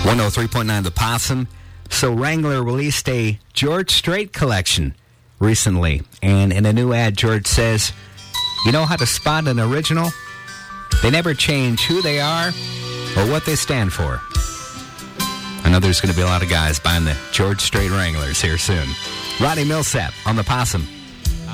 103.9 The Possum. So Wrangler released a George Strait collection recently. And in a new ad, George says, you know how to spot an original? They never change who they are or what they stand for. I know there's going to be a lot of guys buying the George Strait Wranglers here soon. Rodney Millsap on The Possum.